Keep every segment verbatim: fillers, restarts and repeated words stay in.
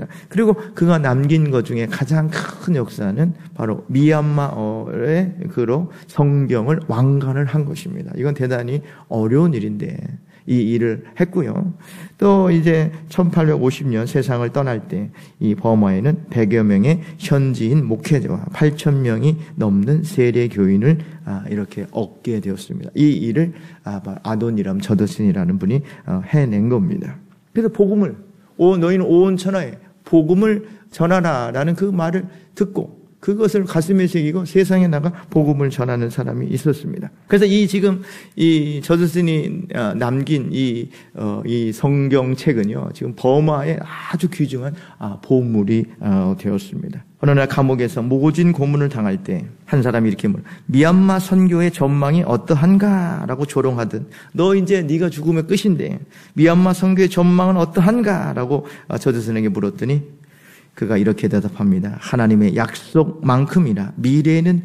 그리고 그가 남긴 것 중에 가장 큰 역사는 바로 미얀마어의 그로 성경을 왕관을 한 것입니다. 이건 대단히 어려운 일인데 이 일을 했고요. 또 이제 천팔백오십 년 세상을 떠날 때 이 버마에는 백여 명의 현지인 목회자와 팔천 명이 넘는 세례 교인을 이렇게 얻게 되었습니다. 이 일을 아도니람 저더슨이라는 분이 해낸 겁니다. 그래서 복음을 오 너희는 온 천하에 복음을 전하라라는 그 말을 듣고 그것을 가슴에 새기고 세상에 나가 복음을 전하는 사람이 있었습니다. 그래서 이 지금 이 저더슨이 남긴 이, 어, 이 성경책은요, 지금 버마의 아주 귀중한 아, 보물이 어, 되었습니다. 어느 날 감옥에서 모진 고문을 당할 때 한 사람이 이렇게 물어, 미얀마 선교의 전망이 어떠한가라고 조롱하듯, 너 이제 네가 죽으면 끝인데 미얀마 선교의 전망은 어떠한가라고 저더슨에게 물었더니 그가 이렇게 대답합니다. 하나님의 약속만큼이나 미래에는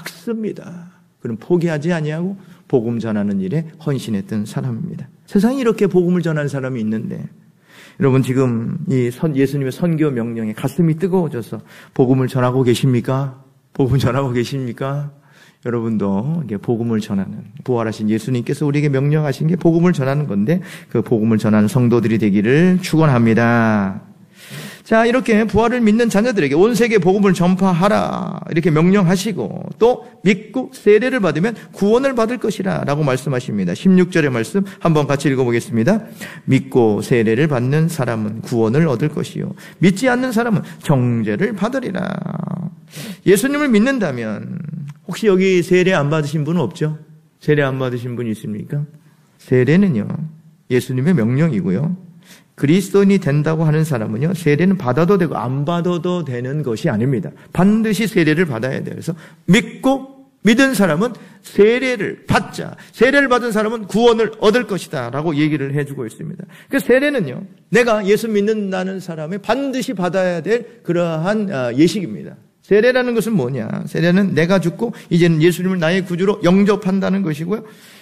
밝습니다. 그럼 포기하지 아니하고 복음 전하는 일에 헌신했던 사람입니다. 세상에 이렇게 복음을 전하는 사람이 있는데, 여러분 지금 이 선, 예수님의 선교 명령에 가슴이 뜨거워져서 복음을 전하고 계십니까? 복음 전하고 계십니까? 여러분도 이게 복음을 전하는, 부활하신 예수님께서 우리에게 명령하신 게 복음을 전하는 건데, 그 복음을 전하는 성도들이 되기를 축원합니다. 자, 이렇게 부활을 믿는 자녀들에게 온 세계 복음을 전파하라 이렇게 명령하시고, 또 믿고 세례를 받으면 구원을 받을 것이라 라고 말씀하십니다. 십육 절의 말씀 한번 같이 읽어보겠습니다. 믿고 세례를 받는 사람은 구원을 얻을 것이요 믿지 않는 사람은 정죄를 받으리라. 예수님을 믿는다면, 혹시 여기 세례 안 받으신 분은 없죠? 세례 안 받으신 분이 있습니까? 세례는요 예수님의 명령이고요, 그리스도인이 된다고 하는 사람은요, 세례는 받아도 되고 안 받아도 되는 것이 아닙니다. 반드시 세례를 받아야 돼요. 그래서 믿고 믿은 사람은 세례를 받자. 세례를 받은 사람은 구원을 얻을 것이다 라고 얘기를 해주고 있습니다. 그 세례는요, 내가 예수 믿는다는 사람이 반드시 받아야 될 그러한 예식입니다. 세례라는 것은 뭐냐? 세례는 내가 죽고 이제는 예수님을 나의 구주로 영접한다는 것이고요,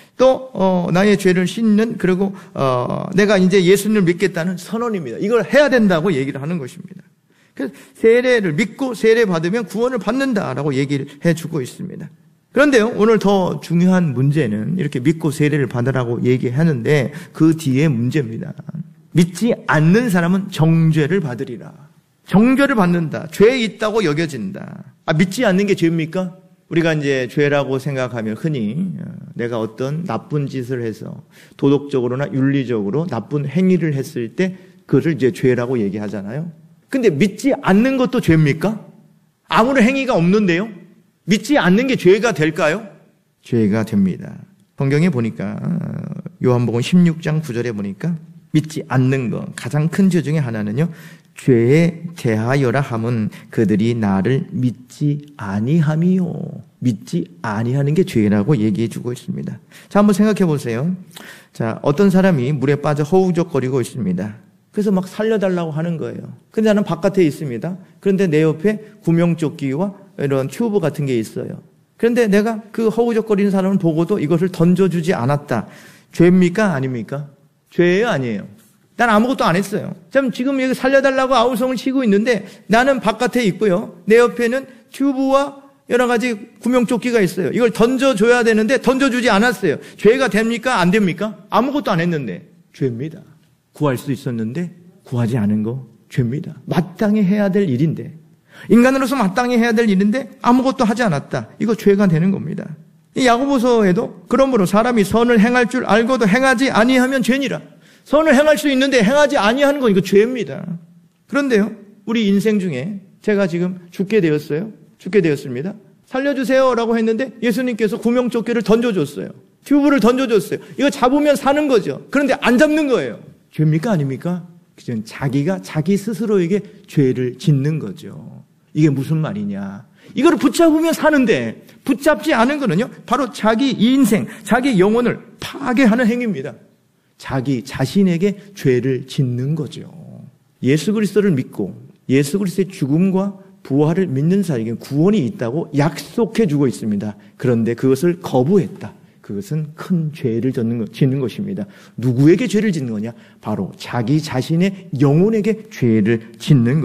또 어, 나의 죄를 씻는, 그리고 어, 내가 이제 예수님을 믿겠다는 선언입니다. 이걸 해야 된다고 얘기를 하는 것입니다. 그래서 세례를 믿고 세례 받으면 구원을 받는다라고 얘기를 해주고 있습니다. 그런데요, 오늘 더 중요한 문제는 이렇게 믿고 세례를 받으라고 얘기하는데 그 뒤에 문제입니다. 믿지 않는 사람은 정죄를 받으리라. 정죄를 받는다. 죄 있다고 여겨진다. 아, 믿지 않는 게 죄입니까? 우리가 이제 죄라고 생각하면 흔히 내가 어떤 나쁜 짓을 해서 도덕적으로나 윤리적으로 나쁜 행위를 했을 때 그것을 이제 죄라고 얘기하잖아요. 근데 믿지 않는 것도 죄입니까? 아무런 행위가 없는데요? 믿지 않는 게 죄가 될까요? 죄가 됩니다. 성경에 보니까 요한복음 십육 장 구 절에 보니까 믿지 않는 것, 가장 큰 죄 중에 하나는요, 죄에 대하여라 함은 그들이 나를 믿지 아니함이요. 믿지 아니하는 게 죄라고 얘기해 주고 있습니다. 자, 한번 생각해 보세요. 자, 어떤 사람이 물에 빠져 허우적거리고 있습니다. 그래서 막 살려달라고 하는 거예요. 근데 나는 바깥에 있습니다. 그런데 내 옆에 구명조끼와 이런 튜브 같은 게 있어요. 그런데 내가 그 허우적거리는 사람을 보고도 이것을 던져주지 않았다. 죄입니까? 아닙니까? 죄예요? 아니에요? 난 아무것도 안 했어요. 지금 여기 살려달라고 아우성을 치고 있는데 나는 바깥에 있고요, 내 옆에는 튜브와 여러 가지 구명조끼가 있어요. 이걸 던져줘야 되는데 던져주지 않았어요. 죄가 됩니까? 안 됩니까? 아무것도 안 했는데 죄입니다. 구할 수 있었는데 구하지 않은 거 죄입니다. 마땅히 해야 될 일인데, 인간으로서 마땅히 해야 될 일인데 아무것도 하지 않았다. 이거 죄가 되는 겁니다. 이 야고보서에도 그러므로 사람이 선을 행할 줄 알고도 행하지 아니하면 죄니라. 선을 행할 수 있는데 행하지 아니하는 건 이거 죄입니다. 그런데요, 우리 인생 중에 제가 지금 죽게 되었어요. 죽게 되었습니다. 살려주세요라고 했는데 예수님께서 구명조끼를 던져줬어요. 튜브를 던져줬어요. 이거 잡으면 사는 거죠. 그런데 안 잡는 거예요. 죄입니까? 아닙니까? 그전 자기가 자기 스스로에게 죄를 짓는 거죠. 이게 무슨 말이냐? 이거를 붙잡으면 사는데 붙잡지 않은 거는요, 바로 자기 인생, 자기 영혼을 파괴하는 행위입니다. 자기 자신에게 죄를 짓는 거죠. 예수 그리스도를 믿고 예수 그리스도의 죽음과 부활을 믿는 자에게 구원이 있다고 약속해 주고 있습니다. 그런데 그것을 거부했다. 그것은 큰 죄를 짓는 것입니다. 누구에게 죄를 짓는 거냐? 바로 자기 자신의 영혼에게 죄를 짓는 것.